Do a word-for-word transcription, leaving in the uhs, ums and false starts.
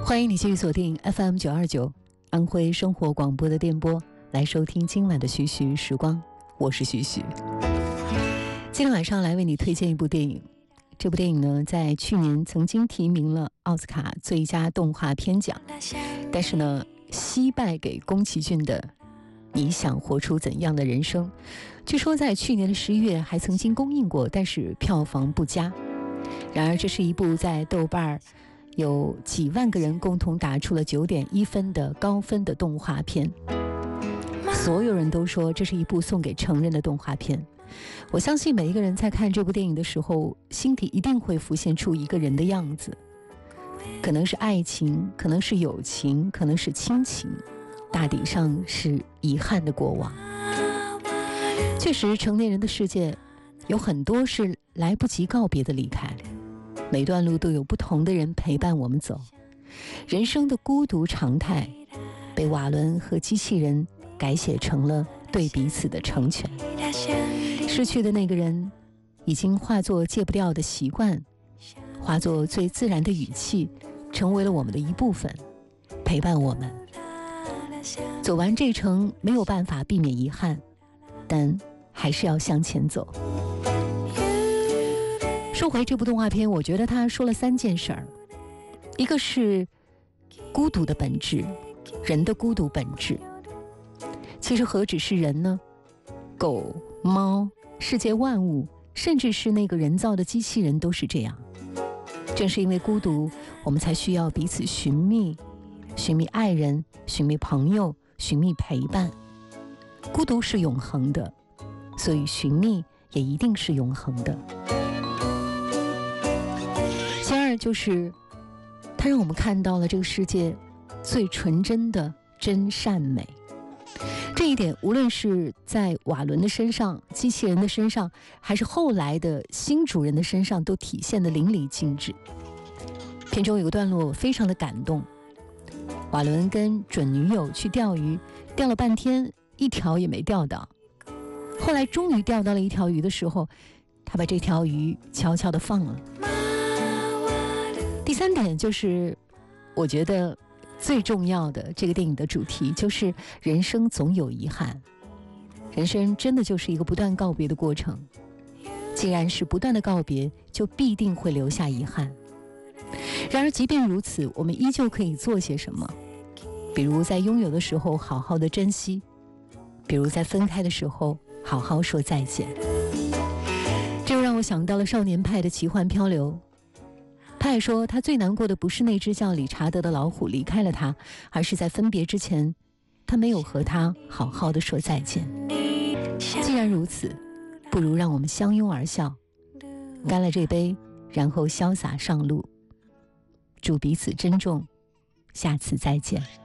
欢迎你继续锁定 F M 九二九安徽生活广播的电波，来收听今晚的徐徐时光，我是徐徐。今天晚上来为你推荐一部电影，这部电影呢，在去年曾经提名了奥斯卡最佳动画片奖，但是呢，惜败给宫崎骏的《你想活出怎样的人生》。据说在去年的十一月还曾经公映过，但是票房不佳。然而，这是一部在豆瓣有几万个人共同打出了九点一分的高分的动画片。所有人都说这是一部送给成人的动画片。我相信每一个人在看这部电影的时候，心底一定会浮现出一个人的样子，可能是爱情，可能是友情，可能是亲情，大抵上是遗憾的过往。确实，成年人的世界有很多是来不及告别的离开，每段路都有不同的人陪伴我们走。人生的孤独常态被瓦伦和机器人改写成了对彼此的成全。失去的那个人已经化作戒不掉的习惯，化作最自然的语气，成为了我们的一部分，陪伴我们走完这程。没有办法避免遗憾，但还是要向前走。说回这部动画片，我觉得他说了三件事儿，一个是孤独的本质，人的孤独本质。其实何止是人呢？狗、猫、世界万物，甚至是那个人造的机器人都是这样。正是因为孤独，我们才需要彼此寻觅，寻觅爱人，寻觅朋友，寻觅陪伴。孤独是永恒的，所以寻觅也一定是永恒的。其二就是它让我们看到了这个世界最纯真的真善美。这一点无论是在瓦伦的身上，机器人的身上，还是后来的新主人的身上，都体现得淋漓尽致。片中有个段落非常的感动，瓦伦跟准女友去钓鱼，钓了半天一条也没钓到，后来终于钓到了一条鱼的时候，他把这条鱼悄悄地放了。第三点就是我觉得最重要的，这个电影的主题就是人生总有遗憾。人生真的就是一个不断告别的过程，既然是不断的告别，就必定会留下遗憾。然而即便如此，我们依旧可以做些什么，比如在拥有的时候好好的珍惜，比如在分开的时候好好说再见。这又让我想到了少年派的奇幻漂流。派说他最难过的不是那只叫理查德的老虎离开了他，而是在分别之前他没有和他好好的说再见。既然如此，不如让我们相拥而笑，干了这杯，然后潇洒上路，祝彼此珍重，下次再见。